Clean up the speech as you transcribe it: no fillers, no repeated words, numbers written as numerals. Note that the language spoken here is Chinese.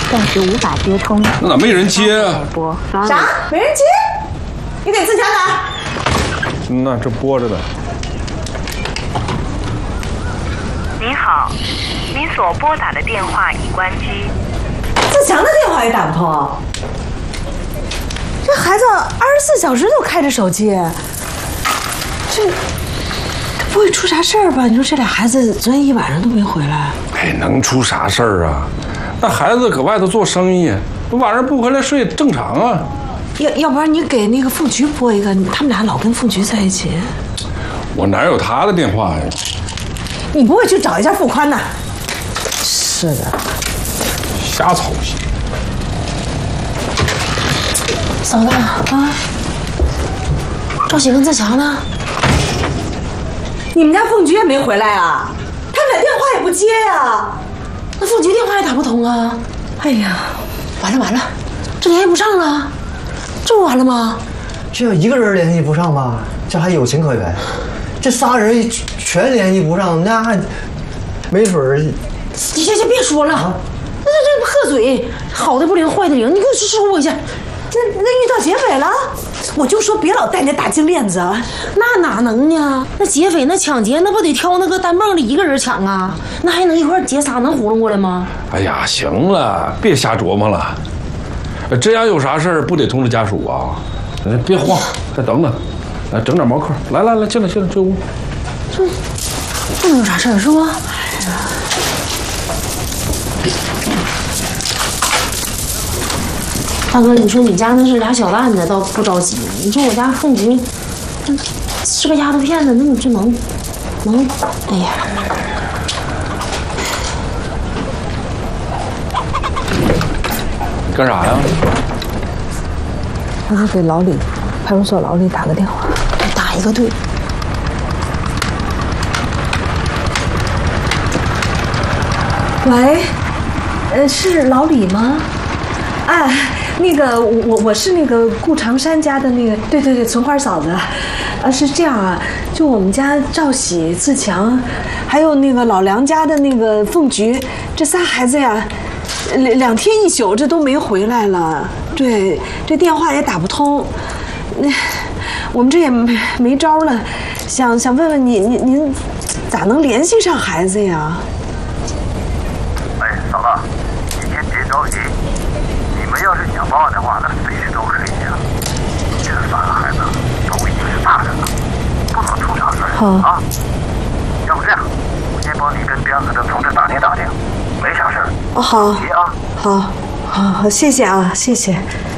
暂时无法接通。 那咋没人接啊？ 啥？没人接？你给自强打。 那这拨着的。 您好，您所拨打的电话已关机。 自强的电话也打不通。这孩子24小时都开着手机，这不会出啥事儿吧？你说这俩孩子昨天一晚上都没回来。 哎，能出啥事儿啊？那孩子搁外头做生意，晚上不回来睡正常啊。 要不然你给那个凤菊拨一个，他们俩老跟凤菊在一起。 我哪有他的电话呀？ 你不会去找一下付宽呐？是的， 瞎操心。 嫂子啊，赵喜跟自强呢？你们家凤菊也没回来啊？他们俩电话也不接呀。那凤菊电话也打不通啊！哎呀，完了，这联系不上了，这不完了吗？ 这要一个人联系不上吧，这还有情可原；这仨人全联系不上，那还没准儿。 行，别说了，这破嘴，好的不灵，坏的灵，你给我去收我一下。那遇到劫匪了，我就说别老戴那大金链子，那哪能呢？那劫匪那抢劫那不得挑那个单蹦里一个人抢啊？那还能一块劫仨能糊弄过来吗？ 哎呀，行了，别瞎琢磨了。这样有啥事儿不得通知家属啊？别慌，再等等，来整点毛嗑。来，进来，这屋。 这能有啥事儿是不？大哥，你说你家那是俩小蛋子，倒不着急。你说我家凤菊，是个丫头片子，那你这能？哎呀！ 你干啥呀？ 我是给派出所老李打个电话，打一个对。喂，是老李吗？哎，那个我是那个顾长山家的那个，对，存花嫂子。是这样啊，就我们家赵喜、自强，还有那个老梁家的那个凤菊，这仨孩子呀，2天1宿这都没回来了。对，这电话也打不通，我们这也没招了，想问问您咋能联系上孩子呀？ 哎，嫂子，你先别着急，你们要是想报案的话，那随时都可以啊。这3个孩子都已经是大人了，不能出啥事儿。 好啊，要不这样，我先帮你跟边上的同志打听，没啥事儿。 哦，好， 别啊。 好，谢谢啊，谢谢。